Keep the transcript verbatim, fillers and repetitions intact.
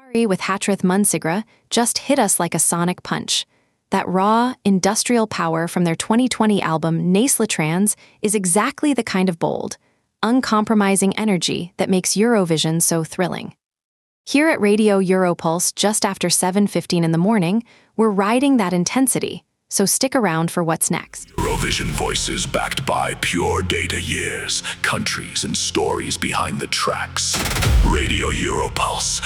Sorry with Hatrith Munsigra just hit us like a sonic punch. That raw, industrial power from their twenty twenty album Nacellatrans is exactly the kind of bold, uncompromising energy that makes Eurovision so thrilling. Here at Radio Europulse just after seven fifteen in the morning, we're riding that intensity, so stick around for what's next. Eurovision voices backed by pure data years, countries and stories behind the tracks. Radio Europulse,